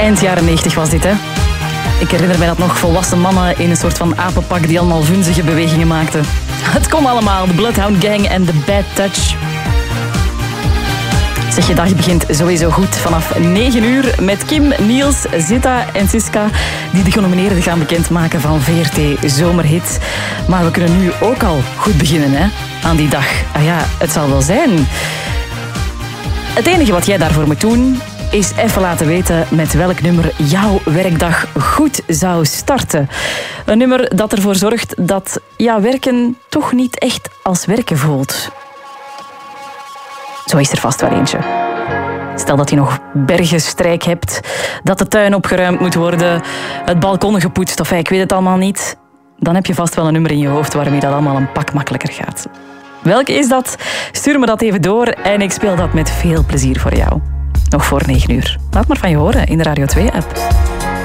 Eind jaren 90 was dit, hè. Ik herinner mij dat nog volwassen mannen in een soort van apenpak die allemaal vunzige bewegingen maakten. Het kon allemaal, de Bloodhound Gang en de Bad Touch. Zeg, je dag begint sowieso goed vanaf 9 uur met Kim, Niels, Zita en Siska die de genomineerden gaan bekendmaken van VRT Zomerhit. Maar we kunnen nu ook al goed beginnen, hè, aan die dag. Ah ja, het zal wel zijn. Het enige wat jij daarvoor moet doen is even laten weten met welk nummer jouw werkdag goed zou starten. Een nummer dat ervoor zorgt dat jouw werken toch niet echt als werken voelt. Zo is er vast wel eentje. Stel dat je nog bergenstrijk hebt, dat de tuin opgeruimd moet worden, het balkon gepoetst of ik weet het allemaal niet. Dan heb je vast wel een nummer in je hoofd waarmee dat allemaal een pak makkelijker gaat. Welke is dat? Stuur me dat even door en ik speel dat met veel plezier voor jou. Nog voor 9 uur. Laat maar van je horen in de Radio 2-app.